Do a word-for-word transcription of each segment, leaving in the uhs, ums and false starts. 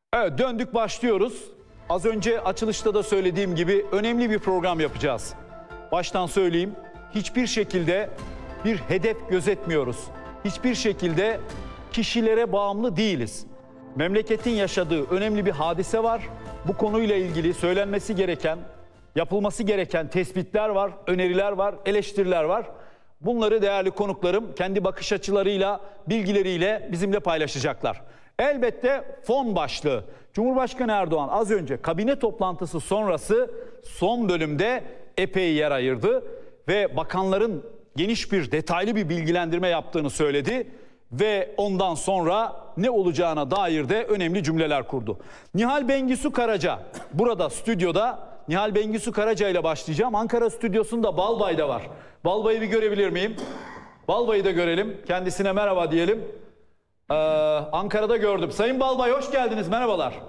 Evet, döndük başlıyoruz. Az önce açılışta da söylediğim gibi önemli bir program yapacağız. Baştan söyleyeyim, hiçbir şekilde bir hedef gözetmiyoruz. Hiçbir şekilde kişilere bağımlı değiliz. Memleketin yaşadığı önemli bir hadise var. Bu konuyla ilgili söylenmesi gereken, yapılması gereken tespitler var, öneriler var, eleştiriler var. Bunları değerli konuklarım kendi bakış açılarıyla, bilgileriyle bizimle paylaşacaklar. Elbette fon başlığı. Cumhurbaşkanı Erdoğan az önce kabine toplantısı sonrası son bölümde epey yer ayırdı ve bakanların geniş bir detaylı bir bilgilendirme yaptığını söyledi ve ondan sonra ne olacağına dair de önemli cümleler kurdu. Nihal Bengisu Karaca burada stüdyoda. Nihal Bengisu Karaca ile başlayacağım. Ankara stüdyosunda Balbay da var. Balbay'ı bir görebilir miyim? Balbay'ı da görelim. Kendisine merhaba diyelim. Ee, Ankara'da gördüm. Sayın Balbay hoş geldiniz. Merhabalar.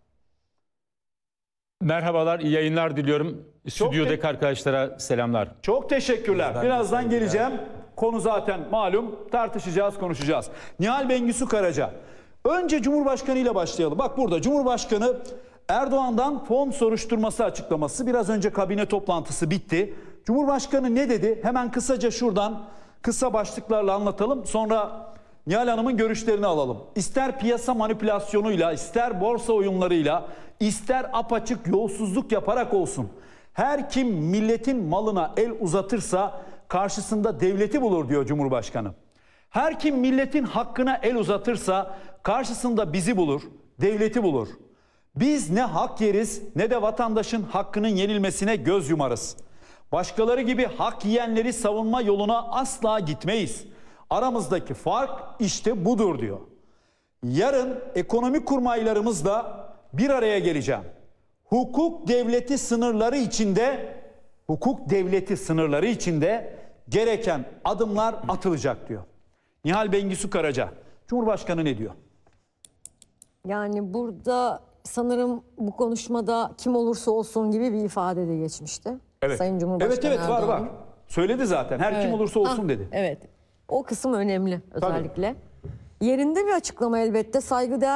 Merhabalar, iyi yayınlar diliyorum. Stüdyodaki arkadaşlara selamlar. Çok teşekkürler. Birazdan geleceğim. Konu zaten malum. Tartışacağız, konuşacağız. Nihal Bengisu Karaca. Önce Cumhurbaşkanı ile başlayalım. Bak burada Cumhurbaşkanı Erdoğan'dan fon soruşturması açıklaması. Biraz önce kabine toplantısı bitti. Cumhurbaşkanı ne dedi? Hemen kısaca şuradan kısa başlıklarla anlatalım. Sonra Nihal Hanım'ın görüşlerini alalım. İster piyasa manipülasyonuyla, ister borsa oyunlarıyla, ister apaçık yolsuzluk yaparak olsun. Her kim milletin malına el uzatırsa karşısında devleti bulur diyor Cumhurbaşkanı. Her kim milletin hakkına el uzatırsa karşısında bizi bulur, devleti bulur. Biz ne hak yeriz ne de vatandaşın hakkının yenilmesine göz yumarız. Başkaları gibi hak yiyenleri savunma yoluna asla gitmeyiz. Aramızdaki fark işte budur diyor. Yarın ekonomik kurmaylarımızla bir araya geleceğim. Hukuk devleti sınırları içinde, hukuk devleti sınırları içinde gereken adımlar atılacak diyor. Nihal Bengisu Karaca, Cumhurbaşkanı ne diyor? Yani burada sanırım bu konuşmada kim olursa olsun gibi bir ifade de geçmişti. Evet. Sayın Cumhurbaşkanı Evet evet var Erdoğan. var. Söyledi zaten. Her Evet. kim olursa olsun Ah, dedi. Evet. O kısım önemli özellikle. Tabii. Yerinde bir açıklama elbette. Saygıdeğer